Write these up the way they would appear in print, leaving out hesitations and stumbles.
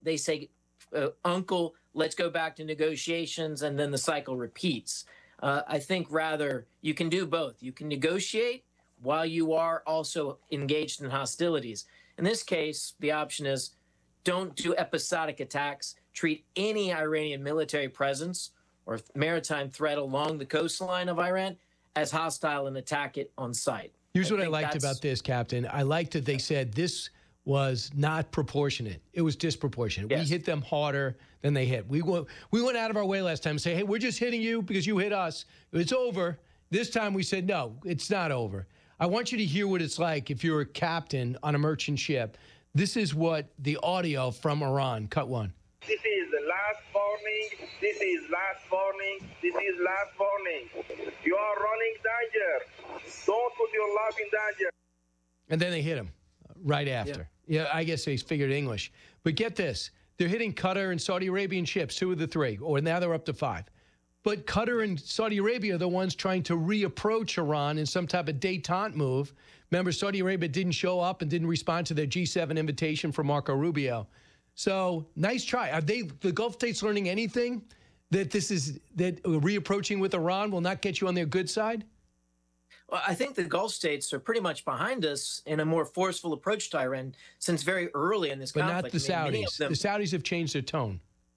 they say, uncle, let's go back to negotiations, and then the cycle repeats. I think rather you can do both. You can negotiate while you are also engaged in hostilities. In this case, the option is don't do episodic attacks, treat any Iranian military presence or maritime threat along the coastline of Iran as hostile and attack it on site. Here's what I liked about this, Captain. I liked that they said this was not proportionate. It was disproportionate. Yes. We hit them harder than they hit. We went out of our way last time to say, hey, we're just hitting you because you hit us. It's over. This time we said, no, it's not over. I want you to hear what it's like if you're a captain on a merchant ship. This is what the audio from Iran, cut one. This is the last warning. This is last warning. This is last warning. You are running danger. Don't put your life in danger. And then they hit him right after. Yeah, I guess they figured English. But get this. They're hitting Qatar and Saudi Arabian ships, 2 of the 3, or now they're up to 5. But Qatar and Saudi Arabia are the ones trying to reapproach Iran in some type of détente move. Remember, Saudi Arabia didn't show up and didn't respond to their G7 invitation from Marco Rubio. So nice try. Are the Gulf states learning anything that reapproaching with Iran will not get you on their good side? Well, I think the Gulf states are pretty much behind us in a more forceful approach to Iran since very early in this conflict. But not the Saudis. The Saudis have changed their tone.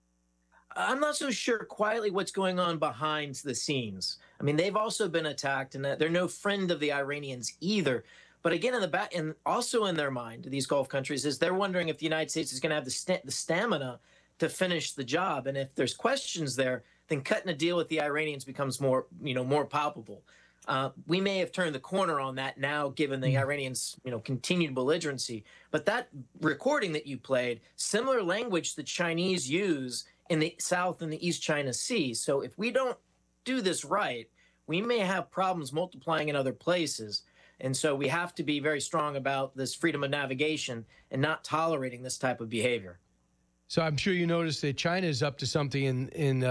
I'm not so sure quietly what's going on behind the scenes. I mean, they've also been attacked, and they're no friend of the Iranians either. But again, in the back, and also in their mind, these Gulf countries, is they're wondering if the United States is going to have the stamina to finish the job. And if there's questions there, then cutting a deal with the Iranians becomes more palpable. We may have turned the corner on that now, given the Iranians, continued belligerency. But that recording that you played, similar language the Chinese use in the South and the East China Sea. So if we don't do this right, we may have problems multiplying in other places. And so we have to be very strong about this freedom of navigation and not tolerating this type of behavior. So I'm sure you noticed that China is up to something.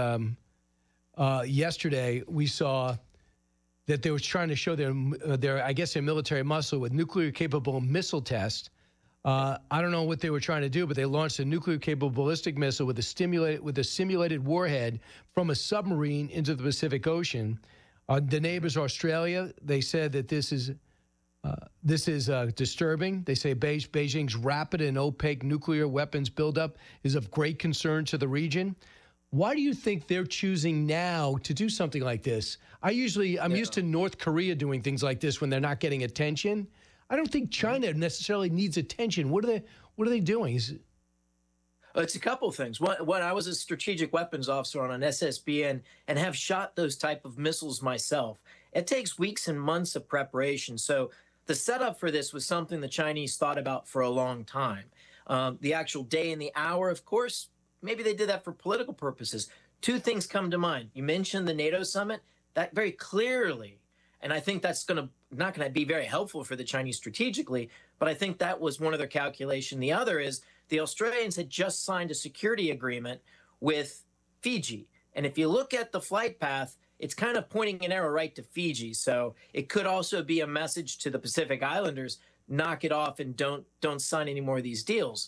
Yesterday, we saw that they were trying to show their military muscle with nuclear-capable missile test. I don't know what they were trying to do, but they launched a nuclear-capable ballistic missile with a simulated warhead from a submarine into the Pacific Ocean. The neighbors, Australia, they said that this is disturbing. They say Beijing's rapid and opaque nuclear weapons buildup is of great concern to the region. Why do you think they're choosing now to do something like this? I'm used to North Korea doing things like this when they're not getting attention. I don't think China necessarily needs attention. What are they doing? It's a couple of things. One, I was a strategic weapons officer on an SSB and have shot those type of missiles myself. It takes weeks and months of preparation. So the setup for this was something the Chinese thought about for a long time. The actual day and the hour, of course, maybe they did that for political purposes. 2 things come to mind. You mentioned the NATO summit. That very clearly, and I think that's not going to be very helpful for the Chinese strategically, but I think that was one of their calculation. The other is the Australians had just signed a security agreement with Fiji. And if you look at the flight path, it's kind of pointing an arrow right to Fiji. So it could also be a message to the Pacific Islanders, knock it off and don't sign any more of these deals.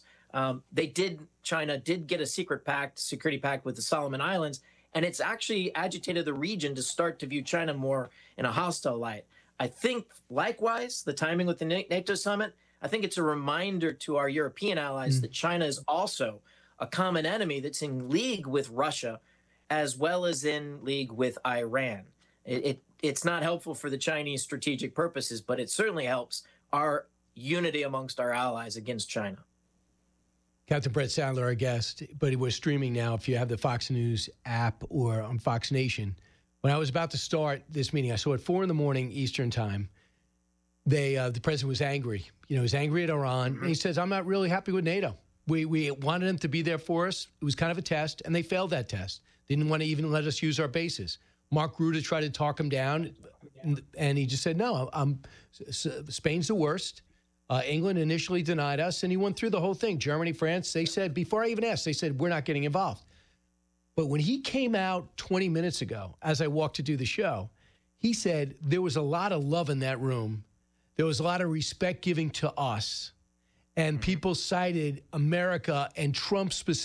China did get a security pact with the Solomon Islands, and it's actually agitated the region to start to view China more in a hostile light. I think, likewise, the timing with the NATO summit, I think it's a reminder to our European allies that China is also a common enemy that's in league with Russia as well as in league with Iran. It's not helpful for the Chinese strategic purposes, but it certainly helps our unity amongst our allies against China. Captain Brett Sadler, our guest, but we're streaming now if you have the Fox News app or on Fox Nation. When I was about to start this meeting, I saw at 4 a.m. Eastern time, the president was angry. He was angry at Iran. And he says, I'm not really happy with NATO. We wanted them to be there for us. It was kind of a test, and they failed that test. They didn't want to even let us use our bases. Mark Rutte tried to talk him down, and he just said, no, Spain's the worst. England initially denied us, and he went through the whole thing. Germany, France, they said, before I even asked, they said, we're not getting involved. But when he came out 20 minutes ago, as I walked to do the show, he said there was a lot of love in that room. There was a lot of respect giving to us. and people cited America and Trump specifically